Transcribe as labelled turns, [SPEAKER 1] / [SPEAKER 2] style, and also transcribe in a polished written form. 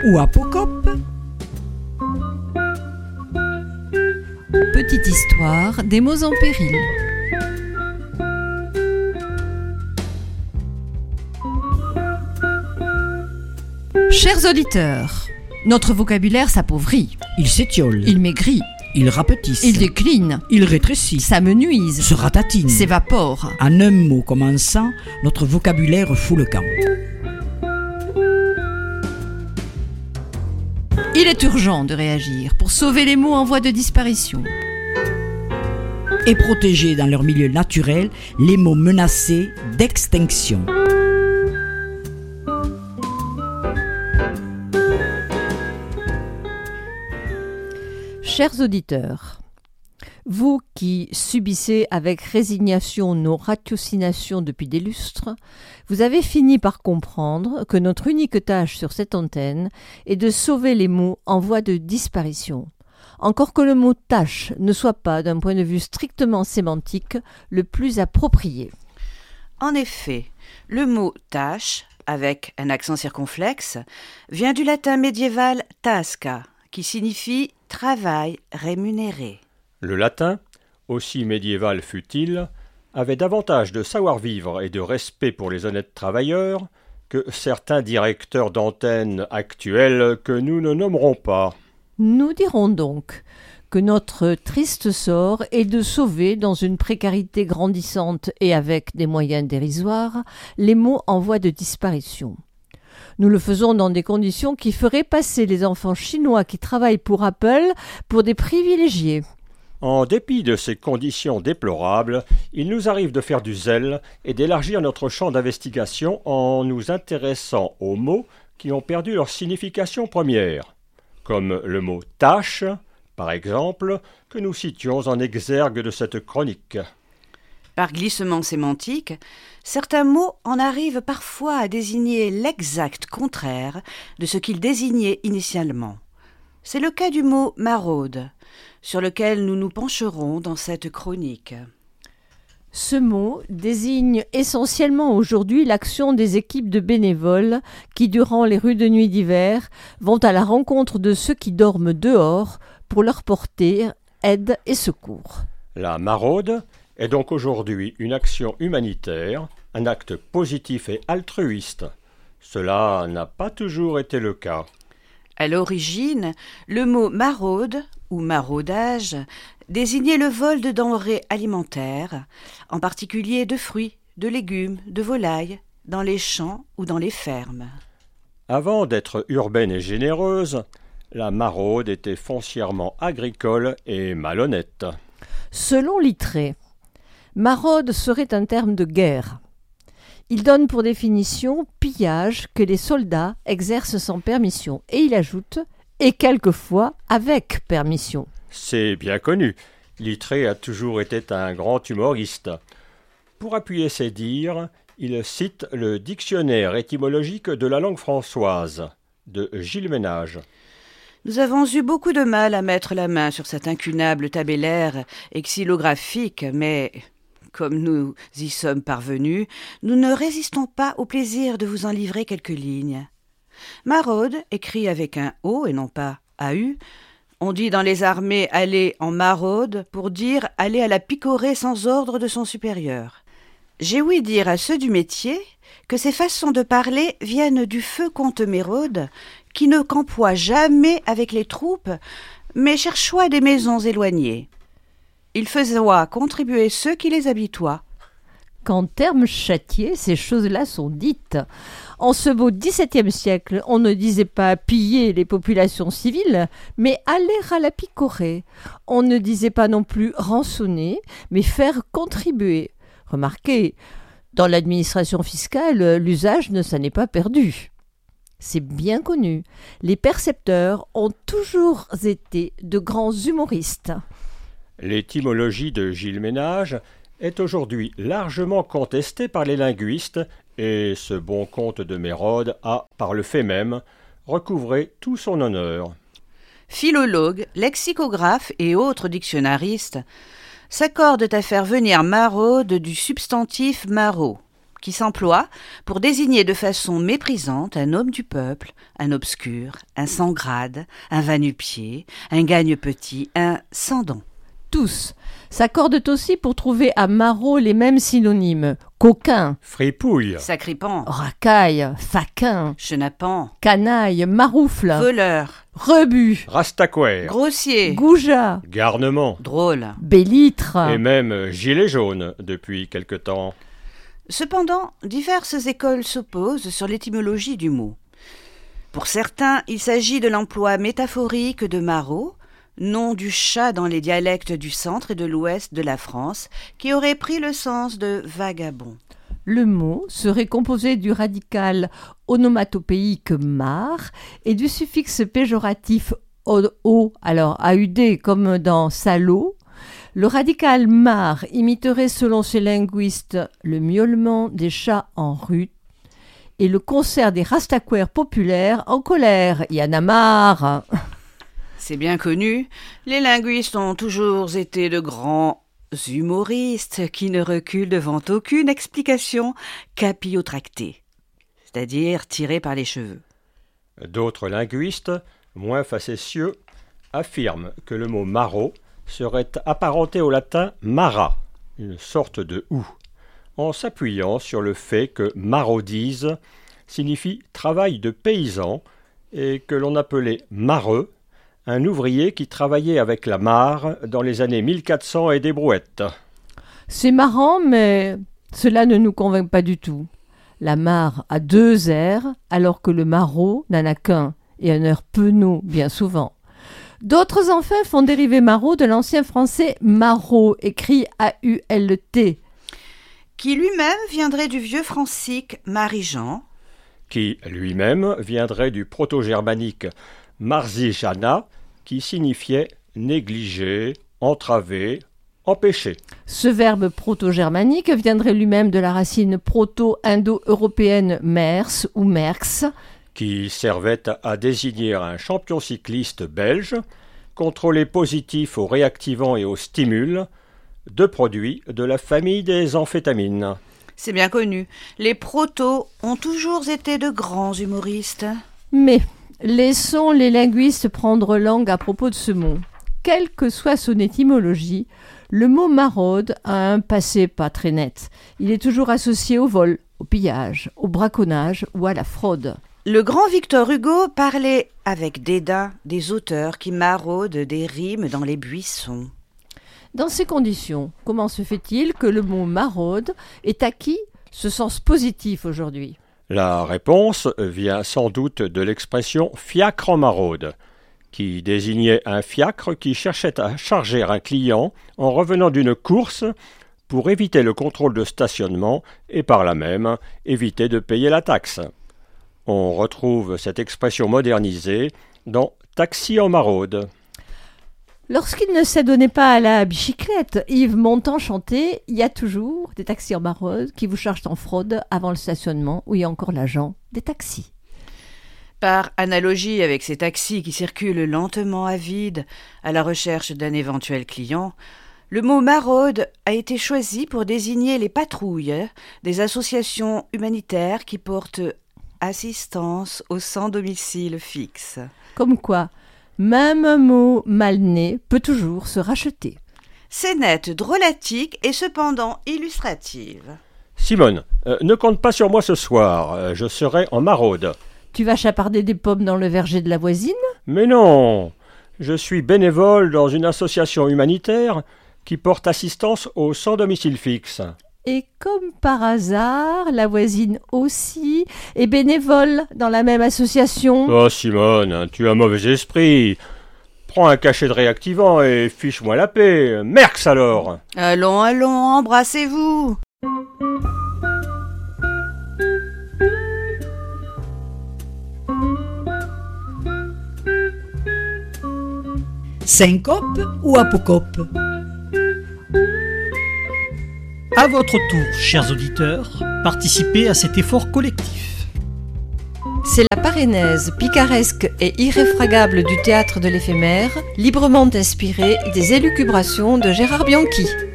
[SPEAKER 1] ou apocope.
[SPEAKER 2] Petite histoire des mots en péril. Chers auditeurs, notre vocabulaire s'appauvrit,
[SPEAKER 1] Il s'étiole,
[SPEAKER 2] il maigrit,
[SPEAKER 1] il rapetisse,
[SPEAKER 2] il décline,
[SPEAKER 1] il rétrécit,
[SPEAKER 2] s'amenuise,
[SPEAKER 1] se ratatine.
[SPEAKER 2] s'évapore.
[SPEAKER 1] En un mot commençant, notre vocabulaire fout le camp.
[SPEAKER 2] Il est urgent de réagir pour sauver les mots en voie de disparition.
[SPEAKER 1] Et protéger dans leur milieu naturel les mots menacés d'extinction.
[SPEAKER 3] Chers auditeurs, vous qui subissez avec résignation nos ratiocinations depuis des lustres, vous avez fini par comprendre que notre unique tâche sur cette antenne est de sauver les mots en voie de disparition. Encore que le mot « tâche » ne soit pas, d'un point de vue strictement sémantique, le plus approprié.
[SPEAKER 4] En effet, le mot « tâche », avec un accent circonflexe, vient du latin médiéval « tasca », qui signifie « travail rémunéré ».
[SPEAKER 5] Le latin, aussi médiéval fut-il, avait davantage de savoir-vivre et de respect pour les honnêtes travailleurs que certains directeurs d'antennes actuels que nous ne nommerons pas.
[SPEAKER 3] Nous dirons donc que notre triste sort est de sauver, dans une précarité grandissante et avec des moyens dérisoires, les mots en voie de disparition. Nous le faisons dans des conditions qui feraient passer les enfants chinois qui travaillent pour Apple pour des privilégiés.
[SPEAKER 5] En dépit de ces conditions déplorables, il nous arrive de faire du zèle et d'élargir notre champ d'investigation en nous intéressant aux mots qui ont perdu leur signification première, comme le mot « tâche », par exemple, que nous citions en exergue de cette chronique.
[SPEAKER 4] Par glissement sémantique, certains mots en arrivent parfois à désigner l'exact contraire de ce qu'ils désignaient initialement. C'est le cas du mot « maraude », sur lequel nous nous pencherons dans cette chronique.
[SPEAKER 3] Ce mot désigne essentiellement aujourd'hui l'action des équipes de bénévoles qui, durant les rudes nuits d'hiver, vont à la rencontre de ceux qui dorment dehors pour leur porter aide et secours.
[SPEAKER 5] La maraude est donc aujourd'hui une action humanitaire, un acte positif et altruiste. Cela n'a pas toujours été le cas.
[SPEAKER 4] À l'origine, le mot « maraude » ou « maraudage » désignait le vol de denrées alimentaires, en particulier de fruits, de légumes, de volailles, dans les champs ou dans les fermes.
[SPEAKER 5] Avant d'être urbaine et généreuse, la maraude était foncièrement agricole et malhonnête.
[SPEAKER 3] Selon Littré, maraude serait un terme de guerre. Il donne pour définition pillage que les soldats exercent sans permission et il ajoute « et quelquefois avec permission ».
[SPEAKER 5] C'est bien connu, Littré a toujours été un grand humoriste. Pour appuyer ses dires, il cite le dictionnaire étymologique de la langue françoise de Gilles Ménage.
[SPEAKER 4] Nous avons eu beaucoup de mal à mettre la main sur cet incunable tabellaire xylographique, mais comme nous y sommes parvenus, nous ne résistons pas au plaisir de vous en livrer quelques lignes. Maraude, écrit avec un O et non pas AU, on dit dans les armées aller en maraude pour dire aller à la picorée sans ordre de son supérieur. J'ai ouï dire à ceux du métier que ces façons de parler viennent du feu comte Mérode, qui ne campoie jamais avec les troupes, mais cherchoit des maisons éloignées. Il faisoit contribuer ceux qui les habitoient.
[SPEAKER 3] Qu'en termes châtiés, ces choses-là sont dites. En ce beau XVIIe siècle, on ne disait pas piller les populations civiles, mais aller à la picorée. On ne disait pas non plus rançonner, mais faire contribuer. Remarquez, dans l'administration fiscale, l'usage ne s'en est pas perdu. C'est bien connu. Les percepteurs ont toujours été de grands humoristes.
[SPEAKER 5] L'étymologie de Gilles Ménage est aujourd'hui largement contestée par les linguistes et ce bon comte de Mérode a, par le fait même, recouvré tout son honneur.
[SPEAKER 4] Philologues, lexicographes et autres dictionnaristes s'accordent à faire venir maraude du substantif maraud, qui s'emploie pour désigner de façon méprisante un homme du peuple, un obscur, un sans grade, un va-nu-pied, un gagne-petit, un sans-dents.
[SPEAKER 3] Tous s'accordent aussi pour trouver à Marot les mêmes synonymes. Coquin,
[SPEAKER 5] Fripouille,
[SPEAKER 4] Sacripant,
[SPEAKER 3] racaille, faquin,
[SPEAKER 4] chenapan,
[SPEAKER 3] canaille, maroufle,
[SPEAKER 4] voleur,
[SPEAKER 3] rebut,
[SPEAKER 5] Rastaquouère,
[SPEAKER 4] grossier,
[SPEAKER 3] goujat,
[SPEAKER 5] garnement,
[SPEAKER 4] drôle.
[SPEAKER 3] bélitre.
[SPEAKER 5] et même gilet jaune depuis quelque temps.
[SPEAKER 4] Cependant, diverses écoles s'opposent sur l'étymologie du mot. Pour certains, il s'agit de l'emploi métaphorique de Marot, nom du chat dans les dialectes du centre et de l'ouest de la France, qui aurait pris le sens de vagabond.
[SPEAKER 3] Le mot serait composé du radical onomatopéique mar et du suffixe péjoratif o, alors aud comme dans salaud. Le radical mar imiterait selon ces linguistes le miaulement des chats en rut et le concert des rastaquouères populaires en colère. Y en a marre.
[SPEAKER 4] C'est bien connu, les linguistes ont toujours été de grands humoristes qui ne reculent devant aucune explication capillotractée, c'est-à-dire tirée par les cheveux.
[SPEAKER 5] D'autres linguistes, moins facétieux, affirment que le mot maraud serait apparenté au latin mara, une sorte de houx, en s'appuyant sur le fait que maraudise signifie travail de paysan et que l'on appelait mareux un ouvrier qui travaillait avec la mare dans les années 1400 et des brouettes.
[SPEAKER 3] C'est marrant, mais cela ne nous convainc pas du tout. La mare a 2 airs, alors que le maraud n'en a qu'un, et un air penaud bien souvent. D'autres enfin font dériver maraud de l'ancien français maraud, écrit A-U-L-T,
[SPEAKER 4] qui lui-même viendrait du vieux francique Marie-Jean,
[SPEAKER 5] qui lui-même viendrait du proto-germanique Marzijana, qui signifiait négliger, entraver, empêcher.
[SPEAKER 3] Ce verbe proto-germanique viendrait lui-même de la racine proto-indo-européenne mers ou merx,
[SPEAKER 5] qui servait à désigner un champion cycliste belge, contrôlé positif aux réactivants et aux stimules, 2 produits de la famille des amphétamines.
[SPEAKER 4] C'est bien connu, les protos ont toujours été de grands humoristes.
[SPEAKER 3] Mais laissons les linguistes prendre langue à propos de ce mot. Quelle que soit son étymologie, le mot maraude a un passé pas très net. Il est toujours associé au vol, au pillage, au braconnage ou à la fraude.
[SPEAKER 4] Le grand Victor Hugo parlait avec dédain des auteurs qui maraudent des rimes dans les buissons.
[SPEAKER 3] Dans ces conditions, comment se fait-il que le mot maraude ait acquis ce sens positif aujourd'hui ?
[SPEAKER 5] La réponse vient sans doute de l'expression « fiacre en maraude », qui désignait un fiacre qui cherchait à charger un client en revenant d'une course pour éviter le contrôle de stationnement et par là même éviter de payer la taxe. On retrouve cette expression modernisée dans « taxi en maraude ».
[SPEAKER 3] Lorsqu'il ne s'adonnait pas à la bicyclette, Yves Montand chantait « Il y a toujours des taxis en maraude qui vous chargent en fraude avant le stationnement où il y a encore l'agent des taxis. »
[SPEAKER 4] Par analogie avec ces taxis qui circulent lentement à vide à la recherche d'un éventuel client, le mot maraude a été choisi pour désigner les patrouilles des associations humanitaires qui portent assistance aux sans-domicile fixe.
[SPEAKER 3] Comme quoi, même un mot mal né peut toujours se racheter.
[SPEAKER 4] Scénette drôlatique et cependant illustrative.
[SPEAKER 5] Simone, ne compte pas sur moi ce soir, je serai en maraude.
[SPEAKER 3] Tu vas chaparder des pommes dans le verger de la voisine ?
[SPEAKER 5] Mais non, je suis bénévole dans une association humanitaire qui porte assistance aux sans-domicile fixe.
[SPEAKER 3] Et comme par hasard, la voisine aussi est bénévole dans la même association.
[SPEAKER 5] Oh Simone, tu as un mauvais esprit. Prends un cachet de réactivant et fiche-moi la paix. Merx alors.
[SPEAKER 4] Allons, embrassez-vous.
[SPEAKER 1] Syncope ou apocope ?
[SPEAKER 6] À votre tour, chers auditeurs, participez à cet effort collectif.
[SPEAKER 3] C'est la parénèse picaresque et irréfragable du théâtre de l'éphémère, librement inspirée des élucubrations de Gérard Bianchi.